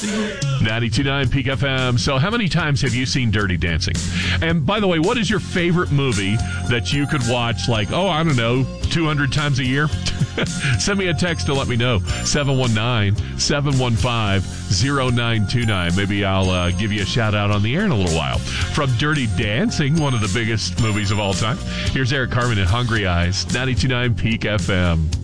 92.9 Peak FM. So how many times have you seen Dirty Dancing? And by the way, what is your favorite movie that you could watch 200 times a year? Send me a text to let me know. 719-715-0929. Maybe I'll give you a shout out on the air in a little while. From Dirty Dancing, one of the biggest movies of all time, here's Eric Carmen and Hungry Eyes, 92.9 Peak FM.